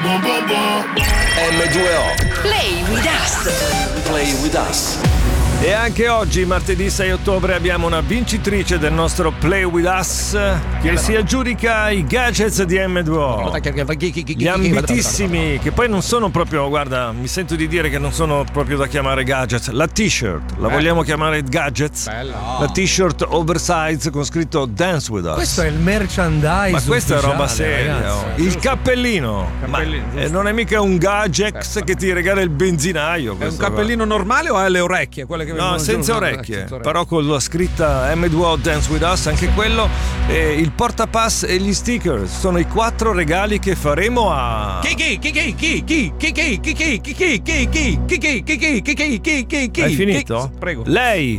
M2O. Play with us. Play with us. E anche oggi, martedì 6 ottobre, abbiamo una vincitrice del nostro Play With Us che si aggiudica i gadgets di M2O. Gli ambitissimi, che poi non sono proprio, guarda, mi sento di dire che non sono proprio da chiamare gadgets. La t-shirt, la vogliamo chiamare gadgets? Bella. La t-shirt oversize con scritto Dance With Us. Questo è il merchandise. Ma questa è roba ufficiale, seria. ragazzi. Il cappellino. Non è mica un gadget che ti regala il benzinaio. È un cappellino normale o ha le orecchie? Quelle che No, senza orecchie, però con la scritta M2O Dance With Us, anche quello, il portapass e gli sticker sono i 4 regali che faremo a... Hai finito? Prego. Lei